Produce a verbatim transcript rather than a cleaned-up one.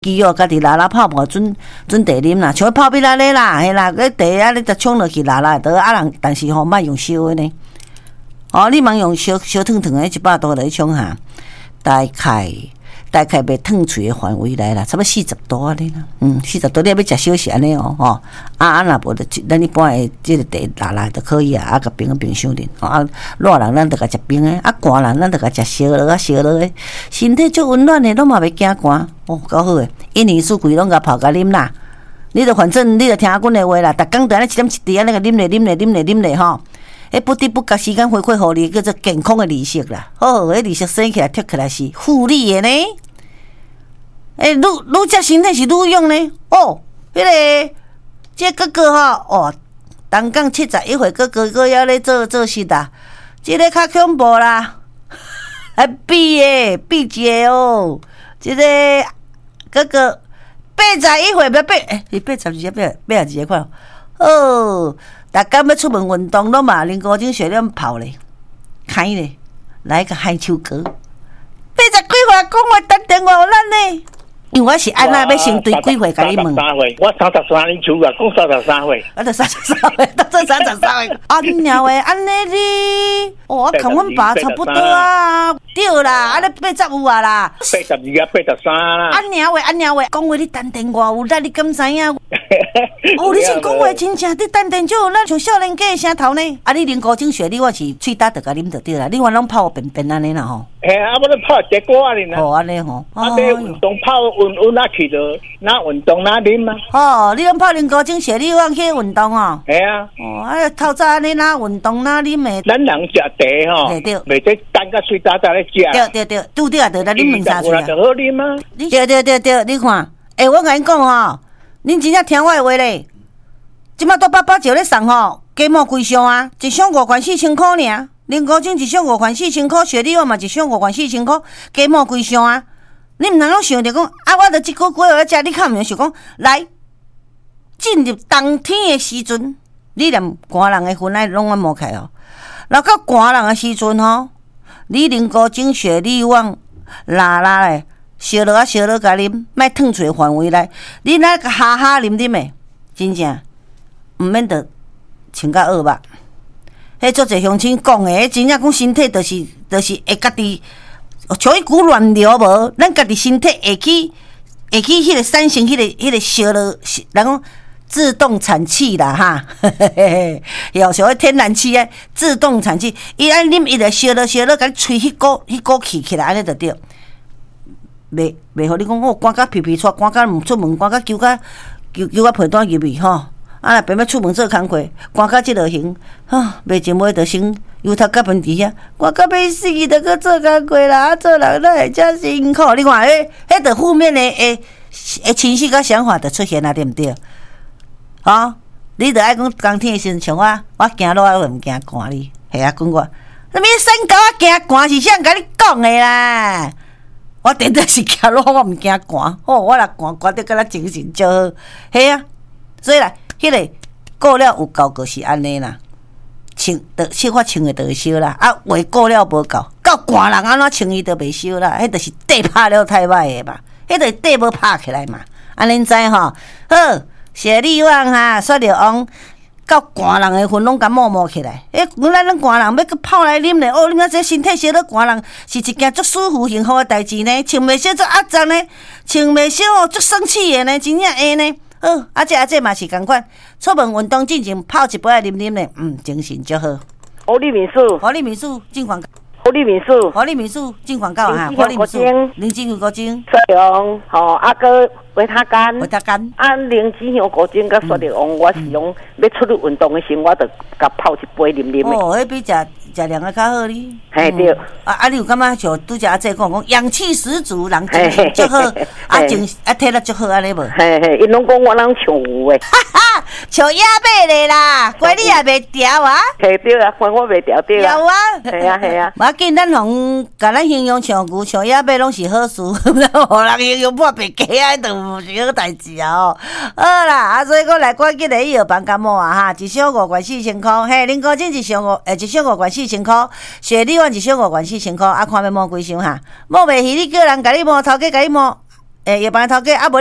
机哦，家己拉拉泡泡准准茶啉啦，像泡米拉咧啦，嘿啦，迄茶啊，你就冲落去拉拉得啊人，但是吼莫用烧的呢。哦，你莫用烧烧烫烫的，一百度来冲下，大概大概袂烫脆的范围内啦，差不多四十度安尼啦。嗯，四十度你要食烧是安尼哦，吼、哦。啊啊，若无就咱一般的即个茶拉拉就可以啊，啊，甲冰冰箱里。啊，热人咱就甲食冰的，啊，寒人咱就甲食烧落啊，烧落的。身体足温暖的，拢嘛袂惊寒。哦，够好诶！一年四季拢甲泡甲啉啦。你着反正你着听阮的话啦，逐工着安尼一点一滴安尼个啉咧啉咧啉咧啉咧吼。迄不知不觉时间回馈互你，叫做健康的利息啦。哦，迄利息生起来贴起来是复利的呢。诶、欸，愈愈食身体是愈用呢。哦，迄、那个这哥哥吼，哦，东港七十一岁哥哥哥要咧做做事啦，这个较恐怖啦，还比诶比姐哦，这个哥哥八十一岁要八，诶、欸，八十二八八十二块哦。逐工要出门运动拢嘛，啉高精血量跑咧，开咧，来个海秋哥，八十几岁讲话等电话有咱呢，因为我是安那要先对几岁甲你问。 三十岁，我三十三年出啊，讲三十三岁。 我着三十三岁，到这三十三岁。安娘喂，安尼你，哦，我同阮爸差不多啊。对啦，安尼八十有啊啦。 八十二啊，八十三啦。 安娘喂，安娘喂，讲话你等电话有咱，你敢知影？哦，你是讲话真正，你等电就有咱像少年家的声头呢。啊，你啉高精血，你我是喙焦着甲啉着对啦。另外拢泡便便安尼啦吼。 嘿，啊，我咧泡结果安尼啦。 哦，安尼吼。 啊，你运动泡运运哪去着？哪运动哪啉啊？ 哦，你拢泡啉高精血，你往去运动哦。 系啊。 哦，啊，透早安尼哪运动哪啉的？ 咱人食茶吼， 对对， 袂使等甲喙焦焦咧食。 对对对，拄对啊，着来啉两三喙啊。 就好啉啊。 对对对对，你看，诶、欸，我甲你讲吼，恁真正听我的话咧。即摆都八八九咧送吼，加毛几箱啊，一箱五罐四千块尔。零高精一箱五罐四千块，雪莉我嘛一箱五罐四千块，加毛几箱啊？你毋通拢想着讲啊，我着即个几号食，你看毋想讲来进入冬天的时阵，你连寒人的薰爱拢爱摸开哦。若到寒人的时阵吼，你零高精雪莉旺拉拉咧，烧落啊烧落甲啉，莫烫出范围内，你那个哈哈啉啉的，真正。毋免得穿甲恶目，迄做者乡亲讲诶，真正讲身体就是，就是会家己像一股乱流无，咱家己身体会去会去迄个产生迄、那个迄、那个烧了，人讲自动产气啦哈，嘿嘿嘿，有像迄天然气诶，自动产气，伊安啉伊就烧了烧了，甲你吹迄股迄股气起来，安尼就对。袂袂互你讲哦，赶甲皮皮出，赶甲毋出门，赶甲揪甲揪揪甲皮单入去吼。啊，若偏要出门做工课，赶到即落行，啊，袂前尾就先油头甲喷伫遐，赶到要死，着去做工课啦，做人哪会遮辛苦？你看，迄迄着负面的诶诶情绪甲想法就出现啊，对毋对？啊，你着爱讲冬天的时阵，像我，我行路我毋惊寒哩，系啊，讲我，什物身高我惊寒是啥人甲你讲的啦？我顶多是行路我毋惊寒，哦，我若寒寒得敢若精神就好，系啊，所以啦。迄个过了有够就是安尼啦，穿得小可穿的就会烧啦，啊话过了无够，到寒人安怎穿伊就袂烧啦，迄就是底拍了太歹的嘛，迄就是底无拍起来嘛，安恁知吼？好，雪莉旺哈，雪莉旺到寒人的份拢甲摸摸起来，诶，原来咱寒人要去泡来啉咧，哦，恁啊这身体烧到寒人是一件足舒服幸福的代志呢，穿袂烧足压胀呢，穿袂烧哦足生气的呢，真正会呢。好，啊这啊这嘛是共款，出门运动进前泡一杯来啉啉咧，嗯，精神就好。 活力民宿， 活力民宿进广告， 活力民宿， 活力民宿进广告哈，活力民宿，零脂香果精， 雪龙，吼，啊个维他干， 维他干， 啊零脂香果精甲雪龙，我是用要出去运动的时，我着甲泡一杯啉啉的。 哦，迄比食食凉的较好哩。 嘿对。 啊啊，你有感觉像拄则阿姐讲讲，阳气十足，人精神足好，啊精啊体力足好安尼无？ 嘿嘿，因拢讲我人像有诶。 哈哈，像野马咧啦，怪你也袂调啊？ 嘿对啊，怪我袂调对啊。 有啊。 系啊系啊。 无要紧，咱互甲咱形容像牛、像野马拢是好事，互人形容破白鸡啊，都毋是好代志啊哦。好啦，啊所以讲来赶紧来医药房感冒啊哈，一箱五罐四千箍，嘿，恁高精一箱五诶，一箱五罐四千箍，雪莉丸一箱五罐四千箍，啊看要摸几箱哈，摸袂起你叫人甲你摸，头家甲你摸。 诶，夜班头家啊无。